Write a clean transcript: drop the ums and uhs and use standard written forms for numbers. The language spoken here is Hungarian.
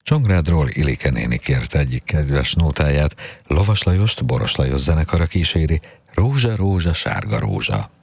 Csongrádról Ilike néni kérte egyik kedves nótáját, Lovas Lajost Boros Lajos zenekara kíséri, Rózsa, rózsa, sárga rózsa.